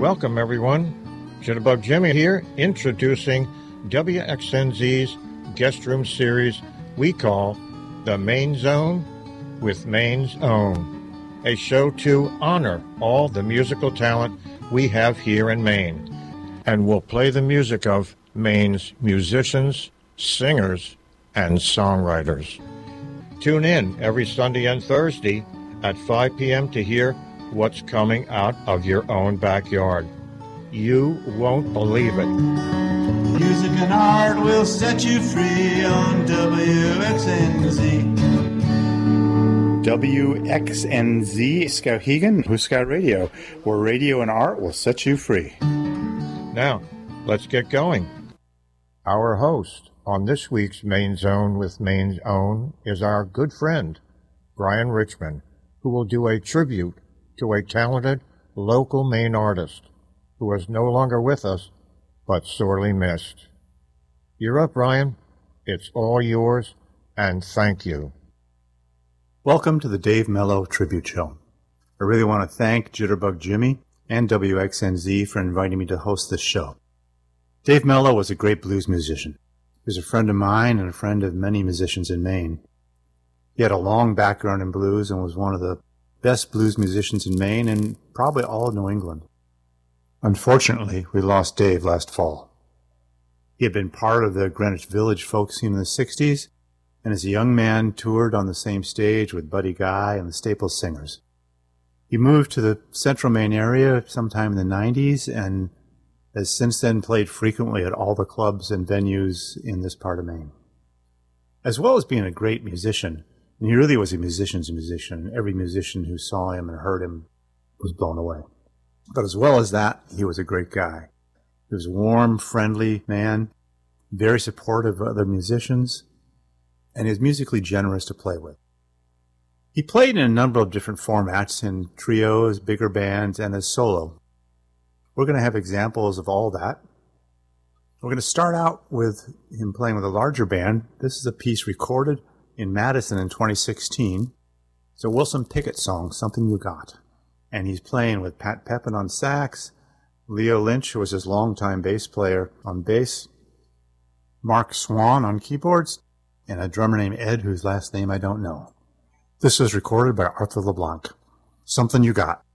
Welcome, everyone. Jitterbug Jimmy here, introducing WXNZ's guest room series we call The Main Zone with Maine's Own, a show to honor all the musical talent we have here in Maine. And we'll play the music of Maine's musicians, singers, and songwriters. Tune in every Sunday and Thursday at 5 p.m. to hear what's coming out of your own backyard. You won't believe it. Music and art will set you free on WXNZ. WXNZ, Skowhegan, Huska Radio, where radio and art will set you free. Now, let's get going. Our host on this week's Main Zone with Maine's Own is our good friend, Brian Richmond, who will do a tribute to a talented local Maine artist who is no longer with us, but sorely missed. You're up, Brian. It's all yours, and thank you. Welcome to the Dave Mello Tribute Show. I really want to thank Jitterbug Jimmy and WXNZ for inviting me to host this show. Dave Mello was a great blues musician. He was a friend of mine and a friend of many musicians in Maine. He had a long background in blues and was one of the best blues musicians in Maine and probably all of New England. Unfortunately, we lost Dave last fall. He had been part of the Greenwich Village folk scene in the 60s, and as a young man toured on the same stage with Buddy Guy and the Staples Singers. He moved to the central Maine area sometime in the 90s and has since then played frequently at all the clubs and venues in this part of Maine. As well as being a great musician, and he really was a musician's musician. Every musician who saw him and heard him was blown away. But as well as that, he was a great guy. He was a warm, friendly man, very supportive of other musicians, and is musically generous to play with. He played in a number of different formats, in trios, bigger bands, and as solo. We're going to have examples of all that. We're going to start out with him playing with a larger band. This is a piece recorded in Madison in 2016. It's a Wilson Pickett song, Something You Got. And he's playing with Pat Pepin on sax, Leo Lynch, who was his longtime bass player, on bass, Mark Swan on keyboards, and a drummer named Ed, whose last name I don't know. This was recorded by Arthur LeBlanc. Something You Got.